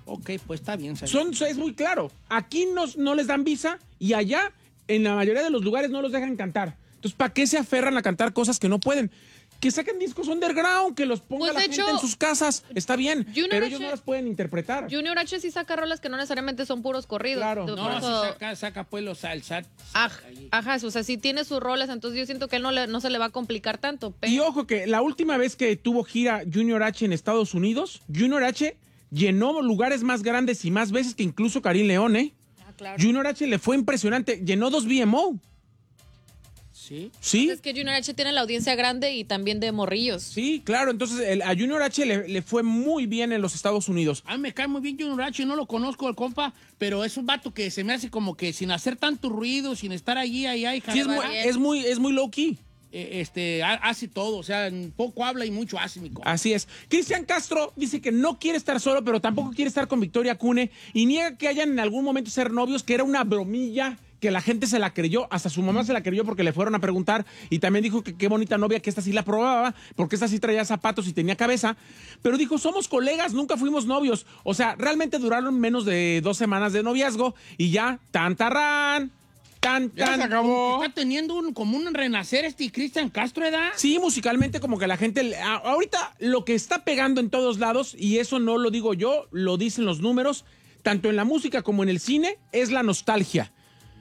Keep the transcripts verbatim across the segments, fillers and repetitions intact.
Ok, pues está bien. Son, es muy claro. Aquí nos, no les dan visa y allá, en la mayoría de los lugares, no los dejan cantar. Entonces, ¿para qué se aferran a cantar cosas que no pueden? Que saquen discos underground, que los ponga Pues, la de gente hecho, en sus casas. Está bien, Junior pero H- ellos no las pueden interpretar. Junior H sí saca rolas que no necesariamente son puros corridos. Claro. Por No, eso- sí saca, saca pues los salsat. Aj- Ajá, o sea, sí tiene sus rolas, entonces yo siento que él no, le, no se le va a complicar tanto. Pero... Y ojo que la última vez que tuvo gira Junior H en Estados Unidos, Junior H llenó lugares más grandes y más veces que incluso Karim León, ¿eh? Ah, claro. Junior H le fue impresionante. Llenó dos V M O. Sí. Sí. Es que Junior H tiene la audiencia grande y también de morrillos. Sí, claro. Entonces el, a Junior H le, le fue muy bien en los Estados Unidos. A mí me cae muy bien Junior H, no lo conozco el compa, pero es un vato que se me hace como que sin hacer tanto ruido, sin estar allí, allá y Sí, es muy, bien. es muy, es muy low key. eh, este, ha- hace todo, o sea, poco habla y mucho hace, mi compa. Así es. Cristian Castro dice que no quiere estar solo, pero tampoco quiere estar con Victoria Cune y niega que hayan en algún momento ser novios, que era una bromilla, que la gente se la creyó, hasta su mamá se la creyó porque le fueron a preguntar y también dijo que qué bonita novia, que esta sí la probaba, porque esta sí traía zapatos y tenía cabeza, pero dijo, somos colegas, nunca fuimos novios. O sea, realmente duraron menos de dos semanas de noviazgo y ya, tan tarrán, tan, Ya tan. se acabó. Está teniendo un, como un renacer este Cristian Castro, ¿edad? Sí, musicalmente como que la gente... a- ahorita lo que está pegando en todos lados, y eso no lo digo yo, lo dicen los números, tanto en la música como en el cine, es la nostalgia.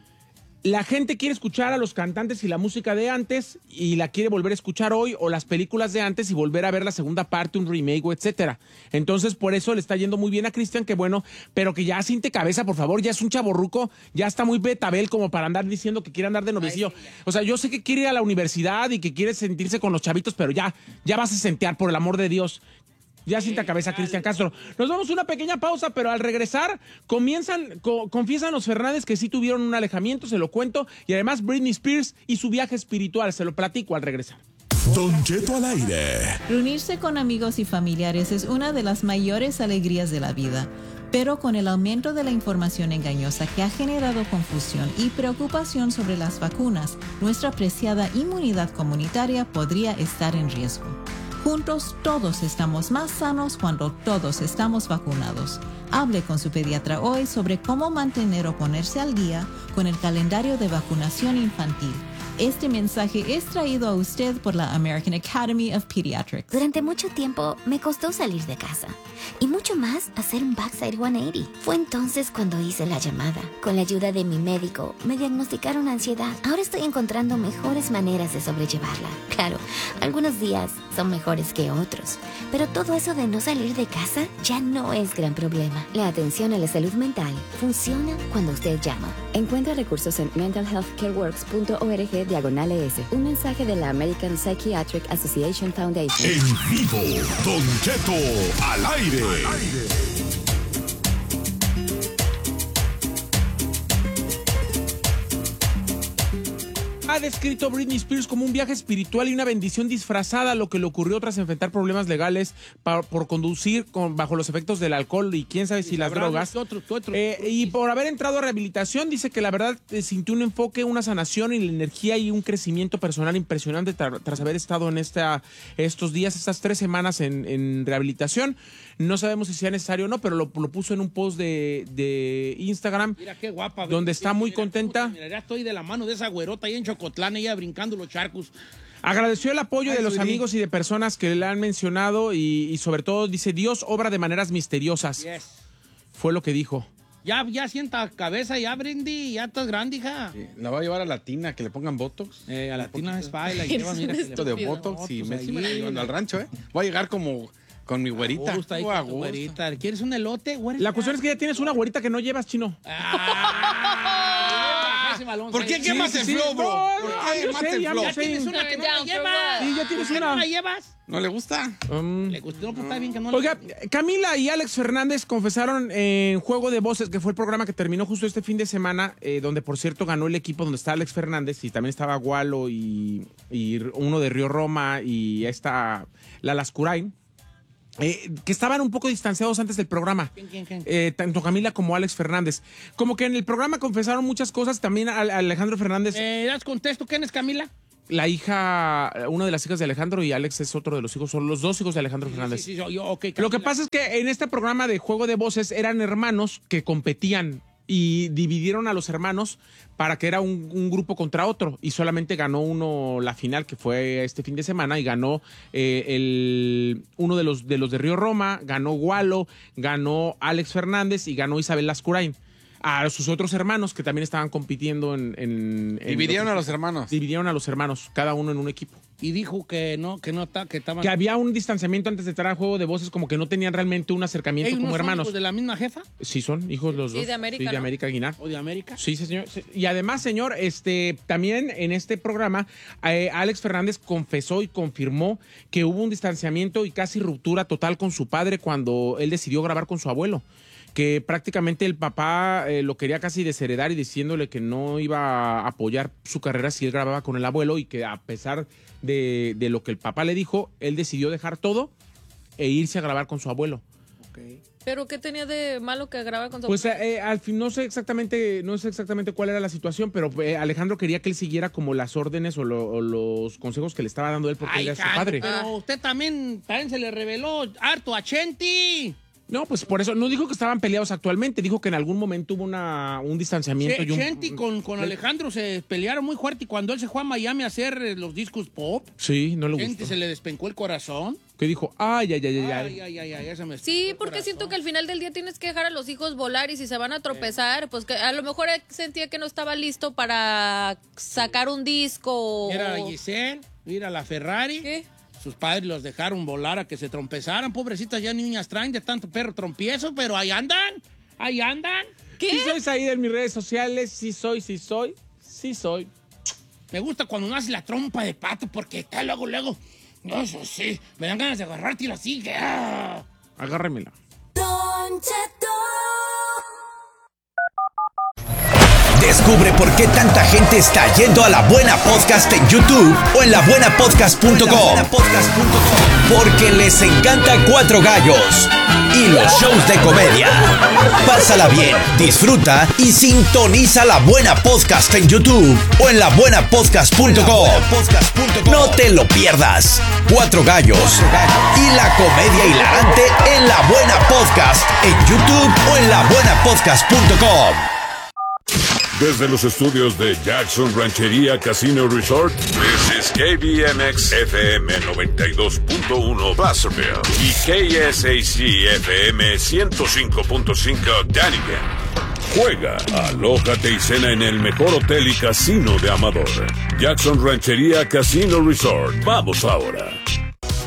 La gente quiere escuchar a los cantantes y la música de antes y la quiere volver a escuchar hoy, o las películas de antes y volver a ver la segunda parte, un remake, o etcétera. Entonces, por eso le está yendo muy bien a Cristian, que bueno, pero que ya siente cabeza, por favor, ya es un chavorruco, ya está muy betabel como para andar diciendo que quiere andar de noviecillo. O sea, yo sé que quiere ir a la universidad y que quiere sentirse con los chavitos, pero ya, ya vas a sentear, por el amor de Dios. Ya sienta cabeza Cristian Castro. Nos vamos a una pequeña pausa, pero al regresar comienzan, co- confiesan los Fernández que sí tuvieron un alejamiento, se lo cuento, y además Britney Spears y su viaje espiritual, se lo platico al regresar. Don Cheto al aire. Reunirse con amigos y familiares es una de las mayores alegrías de la vida, pero con el aumento de la información engañosa que ha generado confusión y preocupación sobre las vacunas, nuestra preciada inmunidad comunitaria podría estar en riesgo. Juntos todos estamos más sanos cuando todos estamos vacunados. Hable con su pediatra hoy sobre cómo mantener o ponerse al día con el calendario de vacunación infantil. Este mensaje es traído a usted por la American Academy of Pediatrics. Durante mucho tiempo me costó salir de casa y mucho más hacer un backside ciento ochenta. Fue entonces cuando hice la llamada. Con la ayuda de mi médico me diagnosticaron ansiedad. Ahora estoy encontrando mejores maneras de sobrellevarla. Claro, algunos días son mejores que otros, pero todo eso de no salir de casa ya no es gran problema. La atención a la salud mental funciona cuando usted llama. Encuentra recursos en mental health care works punto org diagonal E S. Un mensaje de la American Psychiatric Association Foundation. En vivo, Don Cheto al aire. Ha descrito Britney Spears como un viaje espiritual y una bendición disfrazada, lo que le ocurrió tras enfrentar problemas legales pa- por conducir con, bajo los efectos del alcohol y quién sabe si las Sabrá drogas. qué otro- qué otro- Eh, y por haber entrado a rehabilitación, dice que la verdad eh, sintió un enfoque, una sanación y la energía y un crecimiento personal impresionante tra- tras haber estado en esta, estos días, estas tres semanas en, en rehabilitación. No sabemos si sea necesario o no, pero lo, lo puso en un post de, de Instagram. Mira qué guapa. Donde está muy Mira, contenta. Mira, ya estoy de la mano de esa güerota ahí en Chocotlán, ella brincando los charcos. Agradeció el apoyo Ay, de los sweetie. amigos y de personas que le han mencionado y, y sobre todo dice, Dios obra de maneras misteriosas. Yes. Fue lo que dijo. Ya, ya sienta cabeza, ya, Brindy, ya estás grande, hija. La voy a llevar a la tina, que le pongan Botox. Eh, a la tina Spy la lleva, mira. que le- Esto de Botox y me ahí. sí me la llevan al rancho, ¿eh? Voy a llegar como con mi güerita. Me gusta ahí Oh, a con tu gusto. güerita. ¿Quieres un elote, güerita? La cuestión es que ya tienes una güerita que no llevas, Chino. Ah, ese balón, ¿Por qué sí, quemas sí, el sí. flow, bro? No, ¿Por no, qué yo quemaste sé, el ya flow? me Ya tienes una que no la llevas. Sí, ya tienes ¿Por qué una. no la llevas? ¿No le gusta? Um, Le gustó, no, pues está bien que no la Oiga, Camila y Alex Fernández confesaron en Juego de Voces, que fue el programa que terminó justo este fin de semana, eh, donde por cierto ganó el equipo donde está Alex Fernández y también estaba Gualo y, y uno de Río Roma y esta Lala Ascurain, eh, que estaban un poco distanciados antes del programa. ¿Quién, quién, quién? Eh, tanto Camila como Alex Fernández. Como que en el programa confesaron muchas cosas, también a- a Alejandro Fernández. Eh, ¿das contesto? ¿Quién es Camila? la hija, una de las hijas de Alejandro y Alex es otro de los hijos, son los dos hijos de Alejandro Fernández. Sí, sí, yo, yo, okay, Lo que pasa es que en este programa de Juego de Voces eran hermanos que competían y dividieron a los hermanos para que era un, un grupo contra otro y solamente ganó uno la final, que fue este fin de semana, y ganó eh, el uno de los, de los de Río Roma, ganó Gualo, ganó Alex Fernández y ganó Isabel Lascurain. A sus otros hermanos que también estaban compitiendo en... en, en Dividieron los, a los hermanos. Dividieron a los hermanos, cada uno en un equipo. Y dijo que no, que no está, que estaban... Que había un distanciamiento antes de entrar al Juego de Voces, como que no tenían realmente un acercamiento ¿Ellos como no son hermanos. hijos de la misma jefa? Sí, son hijos los Sí, dos. de América, Sí, de ¿no? América Aguilar. ¿O de América? Sí, señor. Y además, señor, este, también en este programa, eh, Alex Fernández confesó y confirmó que hubo un distanciamiento y casi ruptura total con su padre cuando él decidió grabar con su abuelo. Que prácticamente el papá eh, lo quería casi desheredar y diciéndole que no iba a apoyar su carrera si él grababa con el abuelo, y que a pesar de, de lo que el papá le dijo, él decidió dejar todo e irse a grabar con su abuelo. Okay. ¿Pero qué tenía de malo que grabara con su Pues eh, al fin no sé exactamente, no sé exactamente cuál era la situación, pero eh, Alejandro quería que él siguiera como las órdenes o, lo, o los consejos que le estaba dando él porque Ay, él era su Jaime, padre. pero usted también, también se le reveló harto a Chenti. No, pues por eso, no dijo que estaban peleados actualmente, dijo que en algún momento hubo una, un distanciamiento. Che- y un, Chenti con, con Alejandro se pelearon muy fuerte y cuando él se fue a Miami a hacer eh, los discos pop, Sí, no le Chenti gustó. se le despencó el corazón. Que dijo, ay, ay, ay, ay, ay. Ay, ay, ay, ay, ya se me Sí, despencó el porque corazón. siento que al final del día tienes que dejar a los hijos volar y si se van a tropezar, pues que a lo mejor él sentía que no estaba listo para sacar un disco. o- Mira a Giselle, mira a la Ferrari. ¿Qué? Sus padres los dejaron volar a que se trompezaran. Pobrecitas, ya niñas traen de tanto perro trompiezo, pero ahí andan, ahí andan. Sí soy ahí en mis redes sociales, sí soy, sí soy, sí soy. Me gusta cuando uno hace la trompa de pato porque está luego, luego. Eso sí, me dan ganas de agarrarte y la sigue. ¡Ah! Agárremela. Descubre por qué tanta gente está yendo a La Buena Podcast en YouTube o en la buena podcast punto com. Porque les encanta Cuatro Gallos y los shows de comedia. Pásala bien, disfruta y sintoniza La Buena Podcast en YouTube o en la buena podcast punto com. No te lo pierdas. Cuatro Gallos y la comedia hilarante en La Buena Podcast en YouTube o en la buena podcast punto com. Desde los estudios de Jackson Ranchería Casino Resort, this is K B M X F M noventa y dos punto uno Placerville y K S A C F M ciento cinco punto cinco Dunnigan. Juega, alójate y cena en el mejor hotel y casino de Amador. Jackson Ranchería Casino Resort. Vamos ahora.